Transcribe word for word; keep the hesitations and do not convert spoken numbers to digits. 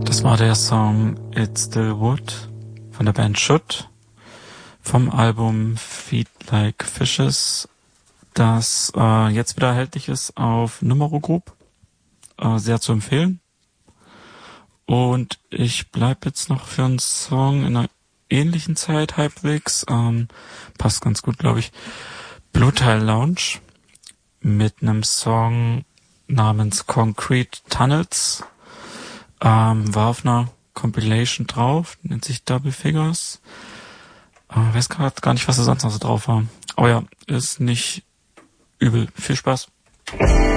Das war der Song It's Still Wood von der Band Should vom Album Feed Like Fishes, das äh, jetzt wieder erhältlich ist auf Numero Group. Äh, sehr zu empfehlen. Und ich bleib jetzt noch für einen Song in einer ähnlichen Zeit halbwegs. Ähm, passt ganz gut, glaube ich. Blue Tile Lounge mit einem Song namens Concrete Tunnels. Ähm, war auf einer Compilation drauf, nennt sich Double Figures. Äh, weiß gerade gar nicht, was da sonst noch so drauf war. Aber ja, ist nicht übel. Viel Spaß.